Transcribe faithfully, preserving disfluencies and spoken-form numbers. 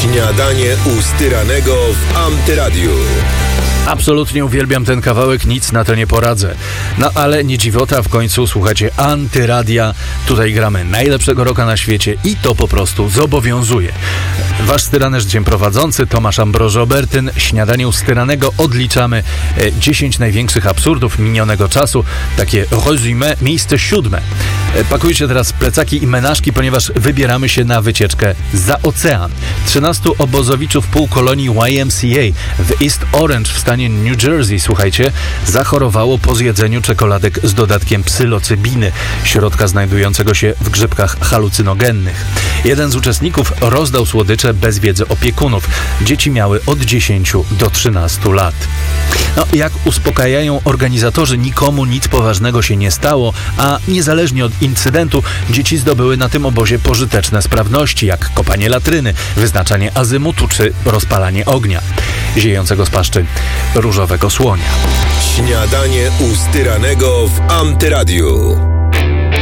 Śniadanie u Styranego w Antyradiu. Absolutnie uwielbiam ten kawałek, nic na to nie poradzę. No ale nie dziwota, w końcu słuchacie Antyradia. Tutaj gramy najlepszego rocka na świecie i to po prostu zobowiązuje. Wasz Styrane życiem prowadzący Tomasz Ambroży-Obertyn. Śniadanie u Styranego odliczamy dziesięć największych absurdów minionego czasu. Takie resume, miejsce siódme. Pakujcie teraz plecaki i menażki, ponieważ wybieramy się na wycieczkę za ocean. trzynastu obozowiczów półkolonii Y M C A w East Orange w stanie New Jersey, słuchajcie, zachorowało po zjedzeniu czekoladek z dodatkiem psylocybiny, środka znajdującego się w grzybkach halucynogennych. Jeden z uczestników rozdał słodycze bez wiedzy opiekunów. Dzieci miały od dziesięciu do trzynastu lat. No, jak uspokajają organizatorzy, nikomu nic poważnego się nie stało, a niezależnie od incydentu dzieci zdobyły na tym obozie pożyteczne sprawności, jak kopanie latryny, wyznaczanie azymutu czy rozpalanie ognia, ziejącego z paszczy różowego słonia. Śniadanie u Styranego w Antyradiu.